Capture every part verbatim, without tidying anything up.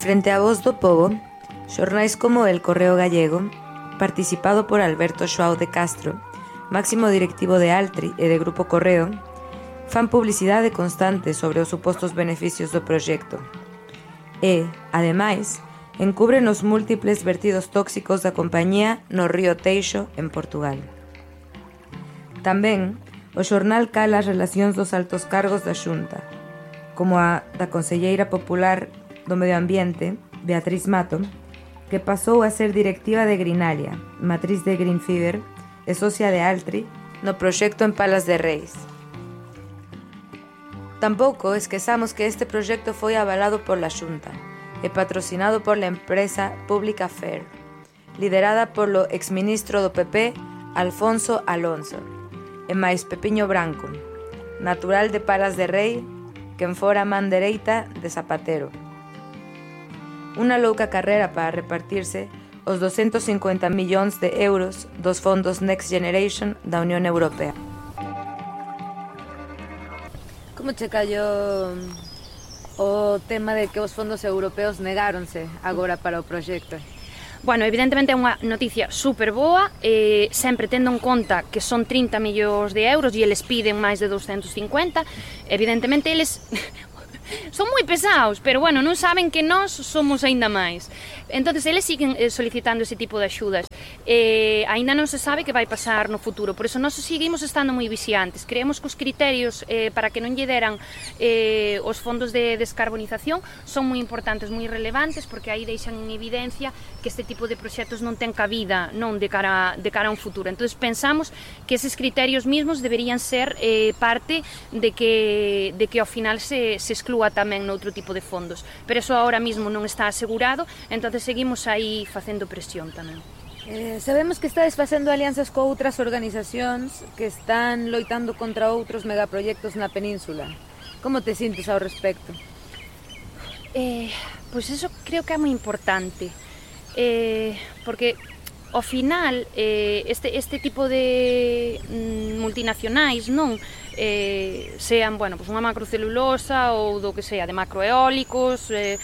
Frente a Voz do Pobo, xornais como El Correo Gallego, participado por Alberto Xoao de Castro, máximo directivo de Altri e de Grupo Correo, fan publicidade constante sobre os supostos beneficios do proxecto. E, ademais, encubren os múltiples vertidos tóxicos da compañía no río Teixo, en Portugal. Tamén, o xornal cala as relacións dos altos cargos da Xunta, como a da conselleira popular do Medio Ambiente, Beatriz Mato, que pasou a ser directiva de Greenalia, matriz de Greenfiber e socia de Altri no proxecto en Palas de Reis. Tampouco esquezamos que este proxecto foi avalado por la Xunta e patrocinado por la empresa Pública Fair, liderada polo exministro do P P, Alfonso Alonso, e máis Pepiño Branco, natural de Palas de Rei, quen fora man dereita de Zapatero. Unha louca carrera para repartirse os doscientos cincuenta millóns de euros dos fondos Next Generation da Unión Europea. Como che callou o tema de que os fondos europeos negáronse agora para o proxecto? Bueno, evidentemente é unha noticia super boa, eh, sempre tendo en conta que son trinta millóns de euros e eles piden máis de doscientos cincuenta, evidentemente eles son moi pesados, pero bueno, non saben que nós somos aínda máis. Entonces, eles siguen eh, solicitando ese tipo de axudas. Eh, aínda non se sabe que vai pasar no futuro, por eso nós seguimos estando moi vixiantes. Creemos que os criterios eh, para que non lle deran eh, os fondos de descarbonización son moi importantes, moi relevantes, porque aí deixan en evidencia que este tipo de proxectos non ten cabida non de cara, de cara a un futuro. Entonces, pensamos que eses criterios mismos deberían ser eh, parte de que, de que ao final se, se exclúa tamén noutro tipo de fondos. Pero eso ahora mismo non está asegurado, entonces seguimos aí facendo presión tamén. Eh, sabemos que estades facendo alianzas co outras organizacións que están loitando contra outros megaproxectos na península. Como te sintes ao respecto? Eh, pois eso creo que é moi importante, eh, porque ao final eh, este, este tipo de mm, multinacionais non eh, sean, bueno, pues unha macrocelulosa ou do que sea, de macroeólicos, eh,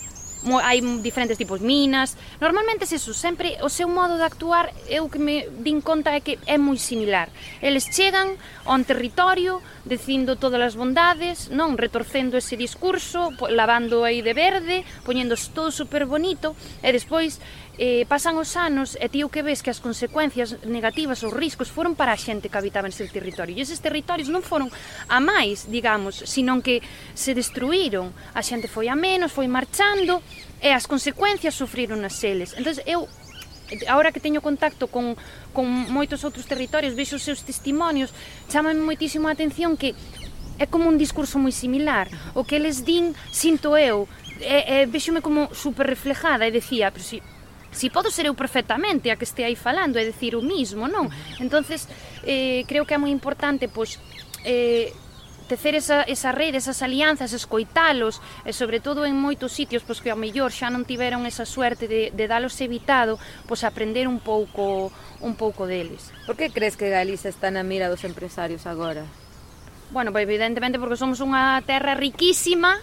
hai diferentes tipos de minas. Normalmente é eso, sempre o seu modo de actuar, eu que me din conta é que é moi similar. Eles chegan a un territorio dicindo todas as bondades, non, retorcendo ese discurso, lavando aí de verde, poñendo todo super bonito, e despois eh, pasan os anos e ti o que ves que as consecuencias negativas, os riscos, foron para a xente que habitaba nese territorio. E eses territorios non foron a máis, digamos, sino que se destruíron. A xente foi a menos, foi marchando, e as consecuencias sufriron nas eles. Entón, eu, agora que teño contacto con, con moitos outros territorios, vexo os seus testimonios, chámame moitísimo a atención que é como un discurso moi similar. O que eles din, sinto eu, e, e vexome como super reflejada, e decía, pero si, si podo ser eu perfectamente a que este aí falando, é decir o mismo, non? Entonces, eh, creo que é moi importante, pois, eh, tecer esa, esa rede, esas alianzas, escoitalos, e sobre todo en moitos sitios pois, que ao mellor xa non tiveron esa suerte de, de dalos evitado, pois aprender un pouco, un pouco deles. Por que crees que Galicia está na mira dos empresarios agora? Bueno, pois evidentemente porque somos unha terra riquísima,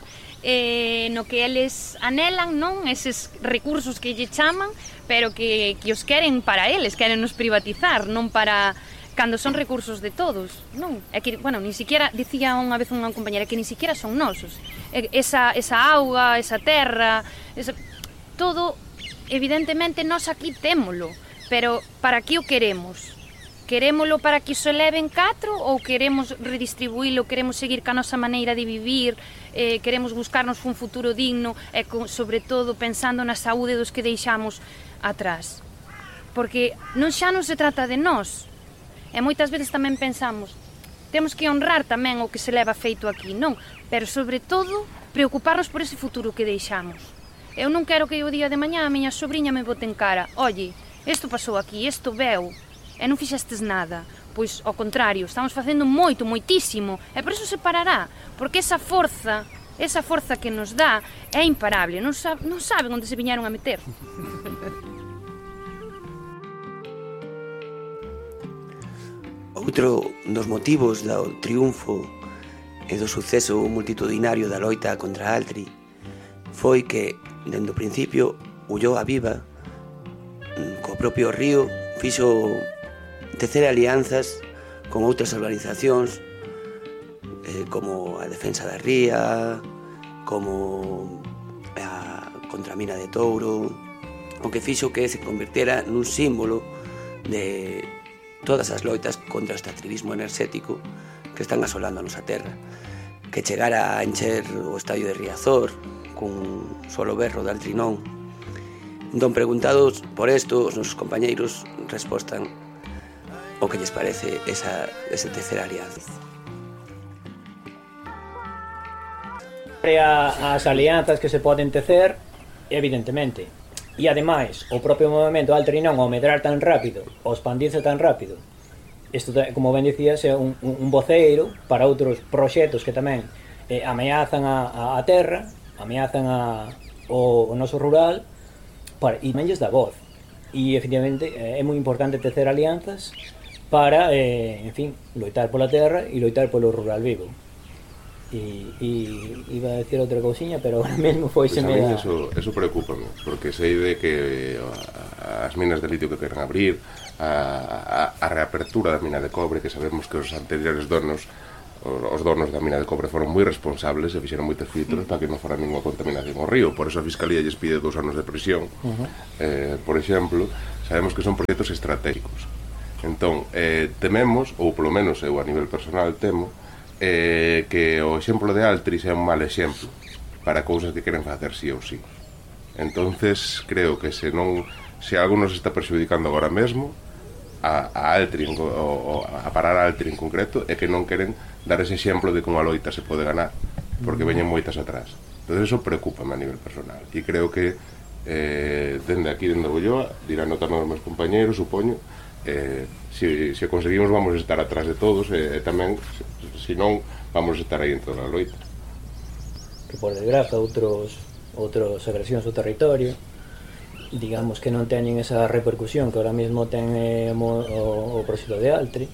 eh, no que eles anelan, non? Eses recursos que lle chaman, pero que, que os queren para eles, queren nos privatizar, non para... cando son recursos de todos, non? É que, bueno, ni siquiera, dicía unha vez unha compañera, que ni siquiera son nosos. Esa, esa auga, esa terra, esa, todo, evidentemente, nós aquí témolo, pero para que o queremos? Querémolo para que iso eleven catro ou queremos redistribuílo, queremos seguir ca nosa maneira de vivir, eh, queremos buscarnos un futuro digno e, con, sobre todo, pensando na saúde dos que deixamos atrás? Porque non xa non se trata de nós. E moitas veces tamén pensamos, temos que honrar tamén o que se leva feito aquí, non? Pero, sobre todo, preocuparnos por ese futuro que deixamos. Eu non quero que o día de mañá a miña sobrinha me bote en cara, oye, isto pasou aquí, isto veu, e non fixestes nada. Pois, ao contrario, estamos facendo moito, moitísimo, e por iso se parará, porque esa forza, esa forza que nos dá é imparable, non, sa non saben onde se viñeron a meter. Outro dos motivos do triunfo e do suceso multitudinario da loita contra Altri foi que dende o principio, Ulloa Viva, co propio río, fixo tecer alianzas con outras organizacións, eh, como a Defensa da Ría, como a Contramina de Touro, o que fixo que se convirtiera nun símbolo de todas as loitas contra o extractivismo enerxético que están asolando a nosa terra, que chegara a encher o estadio de Riazor cun solo berro de Altrinón. Entón, preguntados por isto, os nosos compañeiros respostan o que lles parece esa, esa terceira alianza. As alianzas que se poden tecer, evidentemente, e ademais o propio movimento Altrinón ao medrar tan rápido, ao expandirse tan rápido, isto, como ben dicías, é un, un voceiro para outros proxectos que tamén eh, ameazan a, a, a terra, ameazan a, o, o noso rural, para, e menlles da voz. E, efectivamente, é moi importante tecer alianzas para, eh, en fin, loitar pola terra e loitar polo rural vivo. E, e iba a decir outra cousiña, pero agora mesmo foi pues se me da... da... Eso, eso preocúpame, porque sei de que as minas de litio que queren abrir, a, a, a reapertura da mina de cobre, que sabemos que os anteriores donos, os donos da mina de cobre foron moi responsables e fixeron moitos filtros para que non fora ninguna contaminación ao río. Por eso a Fiscalía lles pide dous anos de prisión. Uh-huh. eh, por exemplo, sabemos que son proxectos estratégicos. Entón, eh, tememos, ou polo menos eu a nivel personal temo, eh, que o exemplo de Altri sea un mal exemplo para cousas que queren facer sí ou sí. Entonces, creo que se non se algo nos está perxudicando agora mesmo a, a Altri, o, a parar a Altri en concreto, é que non queren dar ese exemplo de como a loita se pode ganar, porque veñen moitas atrás. Entonces, eso preocúpame a nivel personal, e creo que eh, dende aquí, dende Ulloa, dirán notando os meus compañeros, supoño, eh, se, se conseguimos vamos a estar atrás de todos, e eh, tamén, se non, vamos a estar aí en toda a loita. Que por desgraza outros outras agresións ao territorio, digamos que non teñen esa repercusión que ahora mesmo ten eh, o, o proxecto de Altri,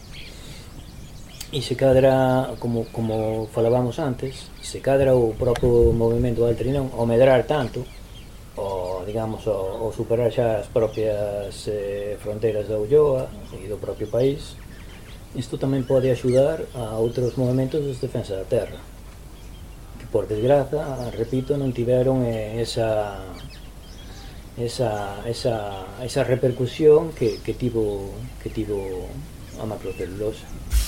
e se cadra, como, como falábamos antes, se cadra o propio movimento Altri non, ao medrar tanto, o, digamos, o, o superar xa as propias eh, fronteiras da Ulloa e do propio país, isto tamén pode axudar a outros movimentos de defensa da terra, que por desgraza, repito, non tiveron eh, esa... Esa, esa, esa repercusión que, que tivo que tivo a macrocelulosa.